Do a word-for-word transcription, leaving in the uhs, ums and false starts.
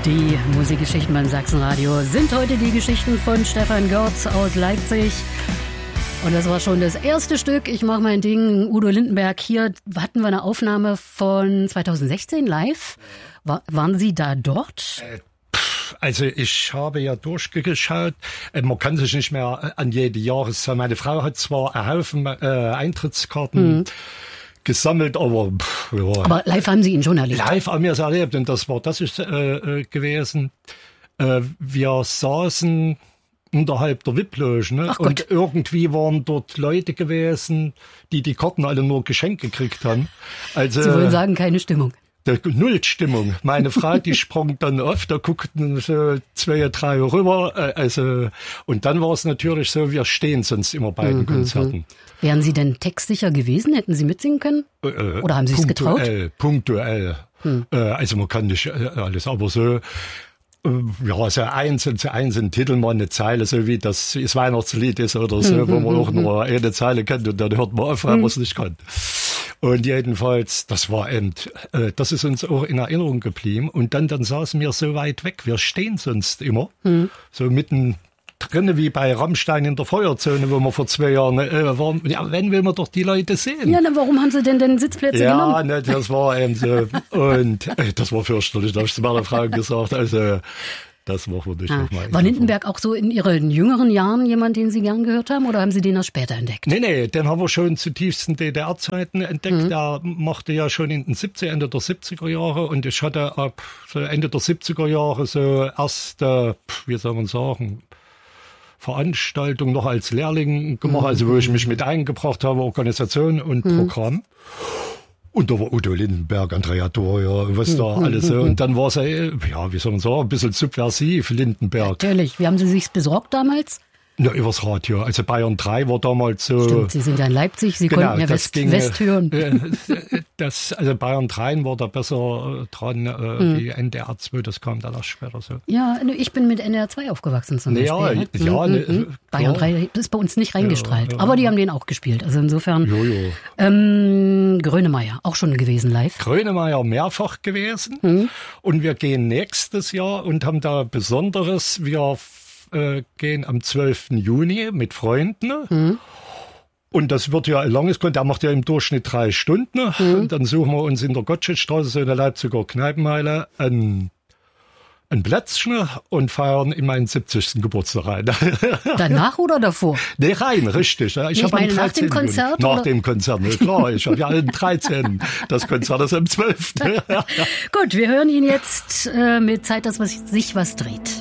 Die Musikgeschichten beim Sachsenradio sind heute die Geschichten von Stefan Görz aus Leipzig. Und das war schon das erste Stück. Ich mache mein Ding. Udo Lindenberg. Hier hatten wir eine Aufnahme von zweitausendsechzehn live. War, waren Sie da dort? Äh, Also ich habe ja durchgeschaut, man kann sich nicht mehr an jede Jahreszeit. Meine Frau hat zwar einen Haufen äh, Eintrittskarten mhm. gesammelt, aber pff, ja. Aber live haben Sie ihn schon erlebt? Live haben wir es erlebt und das war das ist äh, gewesen. Äh, wir saßen unterhalb der V I P-Loge, ne? Und irgendwie waren dort Leute gewesen, die die Karten alle nur geschenkt gekriegt haben. Also, Sie wollen sagen, keine Stimmung? Null Stimmung. Meine Frau, die sprang dann auf, da guckten so zwei, drei rüber. Also, und dann war es natürlich so, wir stehen sonst immer bei den mhm, Konzerten. Wären Sie denn textsicher gewesen? Hätten Sie mitsingen können? Äh, Oder haben Sie es getraut? Punktuell. Hm. Äh, also man kann nicht alles, aber so, äh, ja, so einzeln, so einzeln Titel mal eine Zeile, so wie das, das Weihnachtslied ist oder so, hm, wo man hm, auch hm. nur eine Zeile kennt und dann hört man auf, wenn hm. man es nicht kann. Und jedenfalls, das war eben, äh, das ist uns auch in Erinnerung geblieben. Und dann, dann saßen wir so weit weg. Wir stehen sonst immer hm. so mitten drinnen wie bei Rammstein in der Feuerzone, wo wir vor zwei Jahren äh, waren. Ja, wenn will man doch die Leute sehen. Ja, dann warum haben Sie denn denn Sitzplätze ja, genommen? Ja, ne, das war eben so. Und äh, das war fürchterlich. Da habe ich zu meiner Frau gesagt. Also, das machen wir nicht ah. nochmal. War Lindenberg auch so in Ihren jüngeren Jahren jemand, den Sie gern gehört haben, oder haben Sie den erst später entdeckt? Nee, nee, den haben wir schon zu tiefsten D D R-Zeiten entdeckt. Mhm. Der machte ja schon in den siebziger, Ende der siebziger Jahre und ich hatte ab so Ende der siebziger Jahre so erste, wie soll man sagen, Veranstaltung noch als Lehrling gemacht, mhm. also wo ich mich mit eingebracht habe, Organisation und mhm. Programm. Und da war Udo Lindenberg, Andrea Doria, was da alles so. Und dann war es, ja, wie soll man sagen, ein bisschen subversiv, Lindenberg. Natürlich. Wie haben Sie sich's besorgt damals? Ja, übers Radio. Also Bayern drei war damals so. Stimmt, Sie sind ja in Leipzig, Sie genau, konnten ja West, ging, West hören. Das, also Bayern drei war da besser dran äh, hm. wie N D R zwei, das kam dann erst später so. Ja, ich bin mit N D R zwei aufgewachsen zum ja, Beispiel. Ja, ja. Mhm, Ne, mhm. Bayern drei ist bei uns nicht reingestrahlt, ja, ja. aber die haben den auch gespielt. Also insofern. Jo, jo. Ähm, Grönemeyer, auch schon gewesen live. Grönemeyer mehrfach gewesen. Mhm. Und wir gehen nächstes Jahr und haben da Besonderes. Wir Äh, gehen am zwölften Juni mit Freunden. Mhm. Und das wird ja ein langes Konzert. Der macht ja im Durchschnitt drei Stunden. Mhm. Und dann suchen wir uns in der Gottschedstraße, so in der Leipziger Kneipenmeile, ein, ein Plätzchen und feiern in meinen siebzigsten Geburtstag rein. Danach oder davor? Nee, rein, richtig. Ich, ich meine, nach dem Konzert? Nach oder? dem Konzert, ne, klar. Ich habe ja am dreizehnten Das Konzert ist am zwölften Gut, wir hören ihn jetzt äh, mit Zeit, dass sich was dreht.